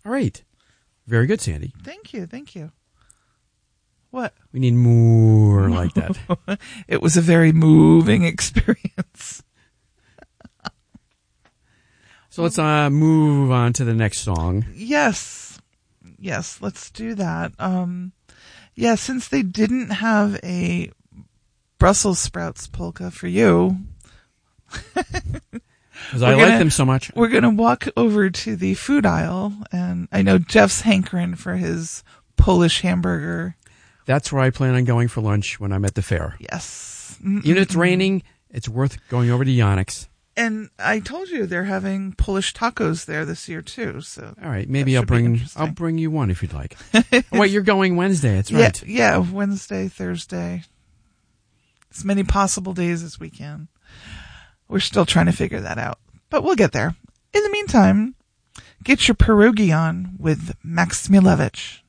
All right. Very good, Sandy. Thank you. What? We need more like that. It was a very moving experience. So let's move on to the next song. Yes, let's do that. Since they didn't have a Brussels sprouts polka for you, because I like them so much, we're going to walk over to the food aisle, and I know Jeff's hankering for his Polish hamburger. That's where I plan on going for lunch when I'm at the fair. Yes. Even if it's raining, it's worth going over to Yonex. And I told you they're having Polish tacos there this year too. So all right, maybe I'll bring you one if you'd like. Wait, you're going Wednesday? That's right. Yeah, Wednesday, Thursday, as many possible days as we can. We're still trying to figure that out, but we'll get there. In the meantime, get your pierogi on with Max Smilevich.